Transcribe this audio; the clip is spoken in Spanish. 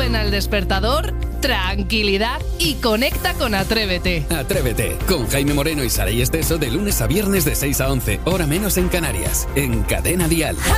Suena el despertador, tranquilidad y conecta con Atrévete. Atrévete, con Jaime Moreno y Saray Esteso de lunes a viernes de 6 a 11, hora menos en Canarias, en Cadena Dial.